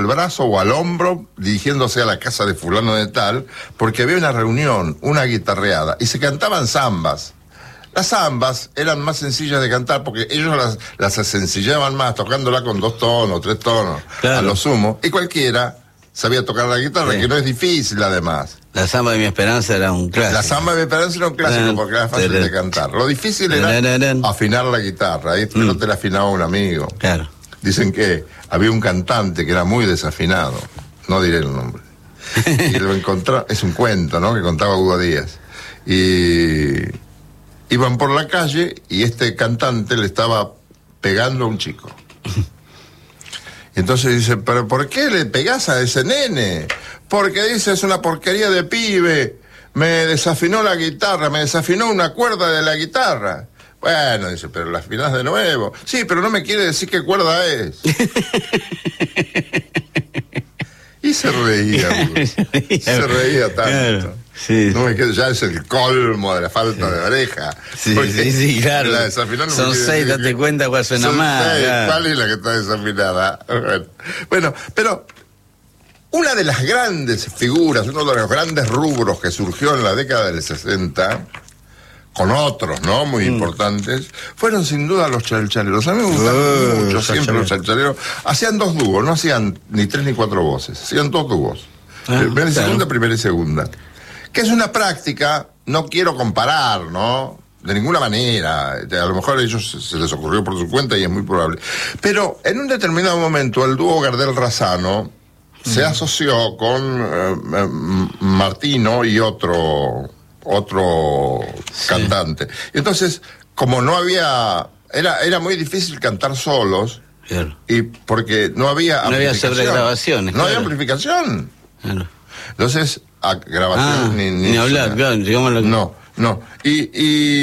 brazo o al hombro dirigiéndose a la casa de fulano de tal, porque había una reunión, una guitarreada, y se cantaban zambas. Las zambas eran más sencillas de cantar porque ellos las sencillaban más, tocándola con 2 tonos, 3 tonos, claro, a lo sumo, y cualquiera sabía tocar la guitarra, sí, que no es difícil además. La Zamba de mi Esperanza era un clásico. La Zamba de mi Esperanza era un clásico porque era fácil de cantar. Lo difícil era afinar la guitarra, ahí no te la afinaba un amigo. Claro. Dicen que había un cantante que era muy desafinado, no diré el nombre, y lo encontró, es un cuento, ¿no?, que contaba Hugo Díaz, y iban por la calle y este cantante le estaba pegando a un chico. Entonces dice, ¿pero por qué le pegás a ese nene? Porque dice, es una porquería de pibe, me desafinó la guitarra, me desafinó una cuerda de la guitarra. Bueno, dice, pero la afinás de nuevo. Sí, pero no me quiere decir qué cuerda es. Y se reía, se reía tanto. Claro, sí. No me quedo, ya es el colmo de la falta de oreja. Sí, sí, claro. La desafinó no son 6, date cuenta cuál suena más. Claro. ¿Cuál es la que está desafinada? Bueno, pero una de las grandes figuras, uno de los grandes rubros que surgió en la década del 60, con otros, ¿no?, muy importantes, fueron sin duda los chalchaleros. A mí me gustaban mucho siempre los chalchaleros. Hacían 2 dúos, no hacían ni 3 ni 4 voces, hacían 2 dúos. Primera y segunda, primera y segunda. Que es una práctica, no quiero comparar, ¿no?, de ninguna manera. A lo mejor a ellos se les ocurrió por su cuenta y es muy probable. Pero en un determinado momento el dúo Gardel-Razzano se asoció con Martino y otro cantante. Entonces, como no había, era muy difícil cantar solos, claro, y porque no había sobregrabaciones, no había amplificación, claro. Entonces, grabación ni hablar, claro, digámoslo. No. Y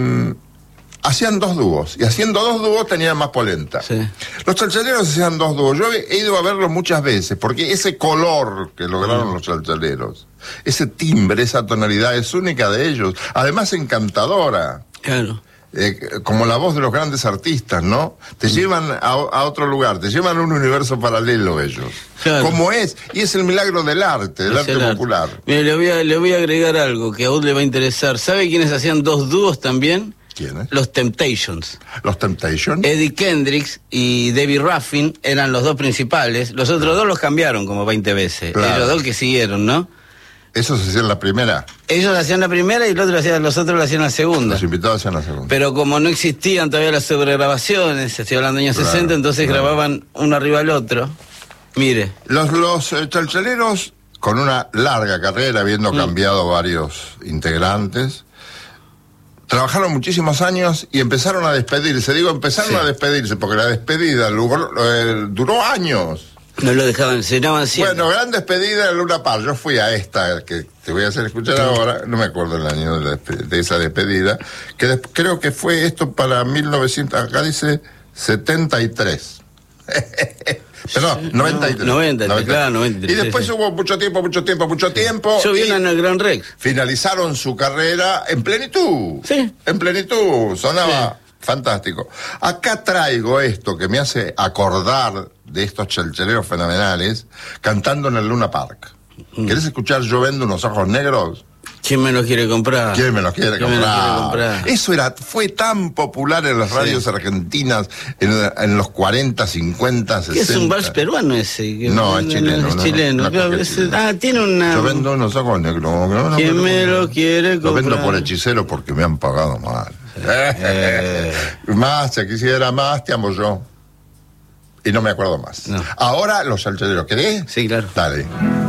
hacían 2 dúos, y haciendo 2 dúos tenían más polenta. Sí. Los chalchaleros hacían 2 dúos. Yo he ido a verlos muchas veces, porque ese color que lograron los chalchaleros, ese timbre, esa tonalidad es única de ellos, además encantadora. Claro. Como la voz de los grandes artistas, ¿no? Te llevan a otro lugar, te llevan a un universo paralelo ellos. Claro. Como es, y es el milagro del arte popular. Mire, le voy a agregar algo que a vos le va a interesar. ¿Sabe quiénes hacían 2 dúos también? ¿Quiénes? Los Temptations. ¿Los Temptations? Eddie Kendricks y Debbie Ruffin eran los 2 principales. Los otros 2 los cambiaron como 20 veces. Claro. Los 2 que siguieron, ¿no? ¿Esos hacían la primera? Ellos hacían la primera y los otros lo hacían la segunda. Los invitados hacían la segunda. Pero como no existían todavía las sobregrabaciones, estoy hablando de años 60, entonces grababan uno arriba al otro. Mire. Los chalchaleros, con una larga carrera, habiendo cambiado varios integrantes, trabajaron muchísimos años y empezaron a despedirse. Digo, empezaron a despedirse, porque la despedida duró años. No lo dejaban, se llamaban siempre. Bueno, gran despedida de Luna Park. Yo fui a esta, que te voy a hacer escuchar ahora, no me acuerdo el año de esa despedida, que creo que fue esto para 1900, acá dice 73. Perdón, 93. 93, claro, 93. Y después hubo mucho tiempo. Yo vi en el Gran Rex. Finalizaron su carrera en plenitud. Sí. En plenitud, sonaba fantástico. Acá traigo esto que me hace acordar de estos chalchaleros fenomenales, cantando en el Luna Park. ¿Querés escuchar Yo vendo unos ojos negros? ¿Quién me los quiere comprar? ¿Quién me los quiere comprar? Eso fue tan popular en las radios argentinas en los 40, 50, 60. ¿Es un vals peruano ese? No, es chileno. Es chileno. Tiene una... Yo vendo unos ojos negros. ¿Quién me los quiere comprar? Lo vendo por hechicero porque me han pagado mal. Más, si quisiera más, te amo yo. Y no me acuerdo más. No. Ahora los chalchaleros, ¿querés? Sí, claro. Dale.